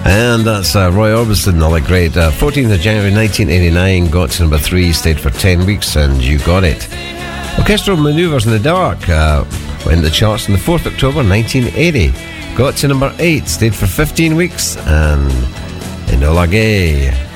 And that's Roy Orbison, all that great. 14th of January 1989, got to number 3, stayed for 10 weeks, and You Got It. Orchestral Manoeuvres in the Dark went to the charts on the 4th of October 1980, got to number 8, stayed for 15 weeks, and Enola Gay.